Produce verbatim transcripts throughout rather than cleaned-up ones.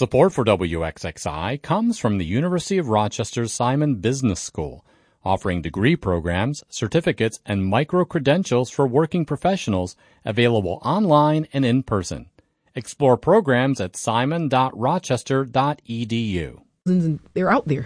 Support for W X X I comes from the University of Rochester's Simon Business School, offering degree programs, certificates, and micro-credentials for working professionals available online and in person. Explore programs at simon dot rochester dot e d u. They're out there.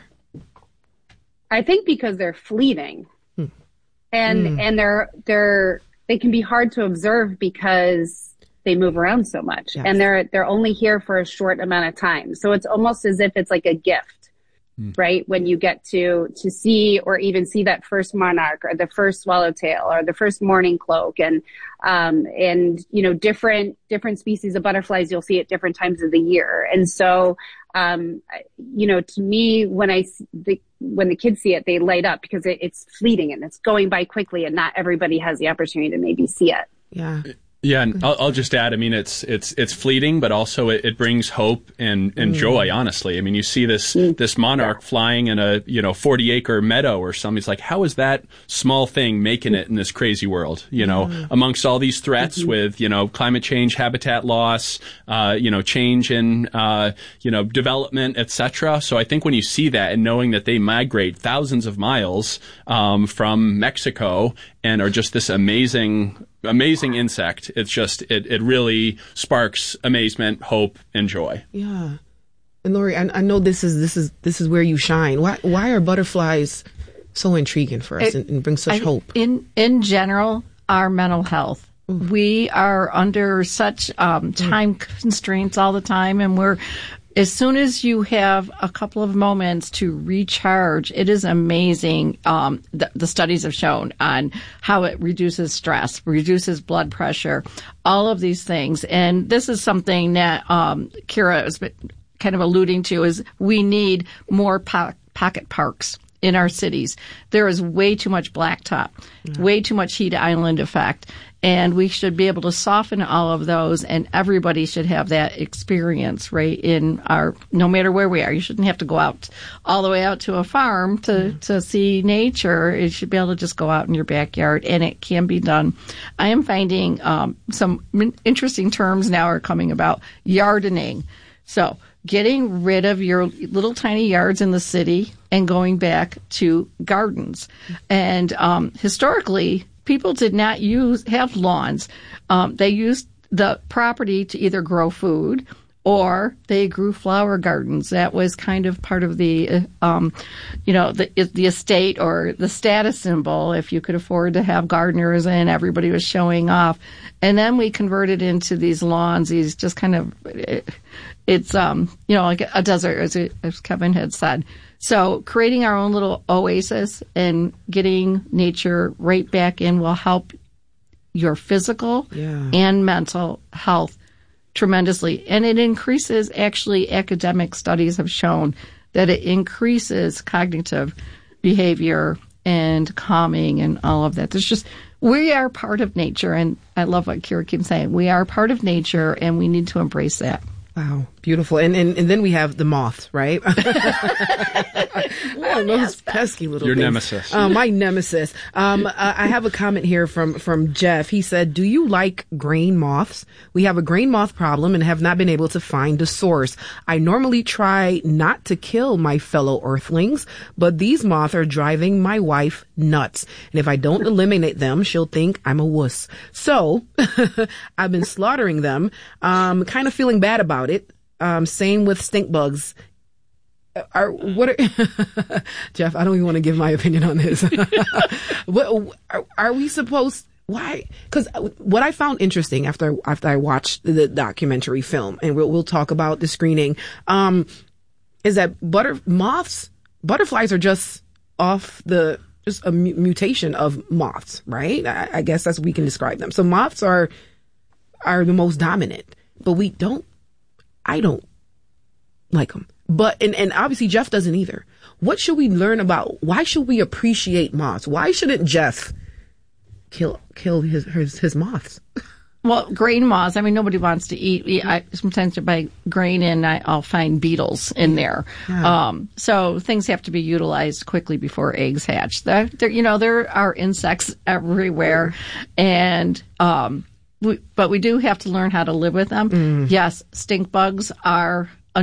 I think because they're fleeting. Hmm. And mm. and they're they're they can be hard to observe because they move around so much. Yes. And they're they're only here for a short amount of time. So it's almost as if it's like a gift, mm. right? When you get to to see or even see that first monarch or the first swallowtail or the first mourning cloak, and um and you know different different species of butterflies you'll see at different times of the year. And so um you know to me, when I the when the kids see it, they light up because it, it's fleeting and it's going by quickly, and not everybody has the opportunity to maybe see it. Yeah. Yeah, and I'll, I'll just add, I mean, it's it's it's fleeting, but also it, it brings hope and, and mm. joy, honestly. I mean, you see this mm. this monarch yeah. flying in a, you know, forty-acre meadow or something. It's like, how is that small thing making it in this crazy world, you know, mm. amongst all these threats mm-hmm. with, you know, climate change, habitat loss, uh, you know, change in, uh, you know, development, et cetera. So I think when you see that and knowing that they migrate thousands of miles um, from Mexico and are just this amazing amazing insect, it's just it, it really sparks amazement, hope, and joy. Yeah. And Lori, I, I know this is this is this is where you shine. Why why are butterflies so intriguing for us it, and, and bring such I, hope? In in general, our mental health. Mm. We are under such um, time mm. constraints all the time, and we're as soon as you have a couple of moments to recharge, it is amazing. Um, the, the studies have shown on how it reduces stress, reduces blood pressure, all of these things. And this is something that um, Kira has been kind of alluding to, is we need more po- pocket parks in our cities. There is way too much blacktop, yeah. way too much heat island effect. And we should be able to soften all of those, and everybody should have that experience, right, in our, no matter where we are. You shouldn't have to go out all the way out to a farm to, mm. to see nature. You should be able to just go out in your backyard, and it can be done. I am finding um, some interesting terms now are coming about yardening. So getting rid of your little tiny yards in the city and going back to gardens. And um, historically, people did not use have lawns. Um, they used the property to either grow food or they grew flower gardens. That was kind of part of the, um, you know, the the estate or the status symbol. If you could afford to have gardeners and everybody was showing off, and then we converted into these lawns. These just kind of, it, it's um, you know, like a desert, as, as Kevin had said. So creating our own little oasis and getting nature right back in will help your physical yeah. and mental health tremendously. And it increases, actually, academic studies have shown that it increases cognitive behavior and calming and all of that. There's just, we are part of nature. And I love what Kira keeps saying. We are part of nature, and we need to embrace that. Wow, beautiful. And, and and then we have the moths, right? I love those pesky little Your things. nemesis. Uh, my nemesis. Um, uh, I have a comment here from, from Jeff. He said, do you like grain moths? We have a grain moth problem and have not been able to find a source. I normally try not to kill my fellow earthlings, but these moths are driving my wife nuts. And if I don't eliminate them, she'll think I'm a wuss. So I've been slaughtering them, um, kind of feeling bad about it. Um, same with stink bugs. Are what? Are, Jeff, I don't even want to give my opinion on this. what are, are we supposed? Why? Because what I found interesting after after I watched the documentary film, and we'll we'll talk about the screening, um, is that butter moths, butterflies are just off the just a mu- mutation of moths, right? I, I guess that's what we can describe them. So moths are are the most dominant, but we don't. I don't like them. But, and, and obviously Jeff doesn't either. What should we learn about? Why should we appreciate moths? Why shouldn't Jeff kill, kill his, his, his moths? Well, grain moths, I mean, nobody wants to eat. I sometimes I buy grain and I, I'll find beetles in there. Yeah. Um, so things have to be utilized quickly before eggs hatch. There, there, you know, there are insects everywhere. And, um, We, but we do have to learn how to live with them. Mm. Yes, stink bugs are